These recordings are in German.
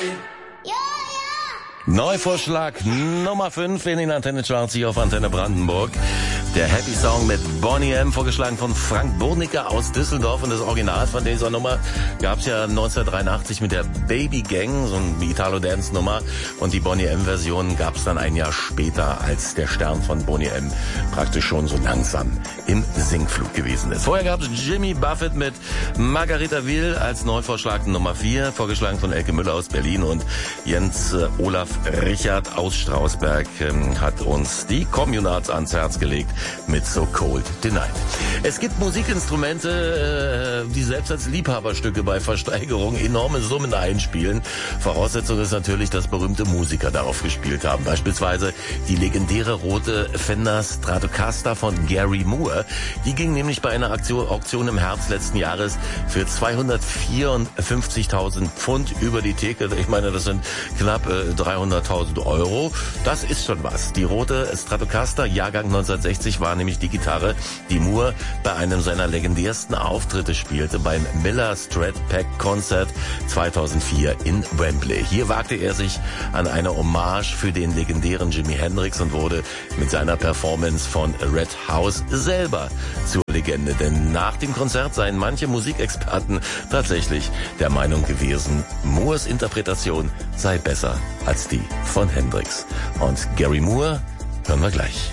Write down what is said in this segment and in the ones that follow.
Neuvorschlag Nummer 5 in den Antenne-Charts hier auf Antenne Brandenburg. Der Happy Song mit Boney M., vorgeschlagen von Frank Burnicker aus Düsseldorf. Und das Original von dieser Nummer gab's ja 1983 mit der Baby Gang, so eine Italo-Dance-Nummer. Und die Boney M-Version gab's dann ein Jahr später, als der Stern von Boney M. praktisch schon so langsam im Sinkflug gewesen ist. Vorher gab's Jimmy Buffett mit Margarita Will als Neuvorschlag Nummer 4, vorgeschlagen von Elke Müller aus Berlin. Und Jens Olaf Richard aus Strausberg hat uns die Communards ans Herz gelegt mit So Cold Tonight. Es gibt Musikinstrumente, die selbst als Liebhaberstücke bei Versteigerungen enorme Summen einspielen. Voraussetzung ist natürlich, dass berühmte Musiker darauf gespielt haben. Beispielsweise die legendäre rote Fender Stratocaster von Gary Moore. Die ging nämlich bei einer Auktion im Herbst letzten Jahres für 254.000 Pfund über die Theke. Ich meine, das sind knapp 300.000 Euro. Das ist schon was. Die rote Stratocaster, Jahrgang 1960, war nämlich die Gitarre, die Moore bei einem seiner legendärsten Auftritte spielte, beim Miller Strat Pack Konzert 2004 in Wembley. Hier wagte er sich an eine Hommage für den legendären Jimi Hendrix und wurde mit seiner Performance von Red House selber zur Legende. Denn nach dem Konzert seien manche Musikexperten tatsächlich der Meinung gewesen, Moores Interpretation sei besser als die von Hendrix. Und Gary Moore hören wir gleich.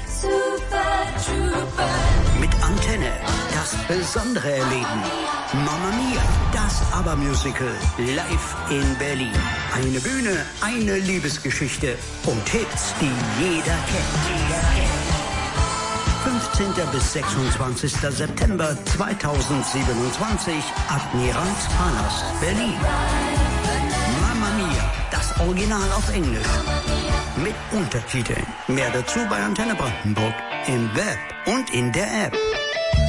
Mit Antenne, das besondere Erleben. Mamma Mia, das ABBA-Musical, live in Berlin. Eine Bühne, eine Liebesgeschichte und Hits, die jeder kennt. 15. bis 26. September 2027, Admiralspalast, Berlin. Mamma Mia, das Original auf Englisch. Mit Untertiteln. Mehr dazu bei Antenne Brandenburg, im Web und in der App.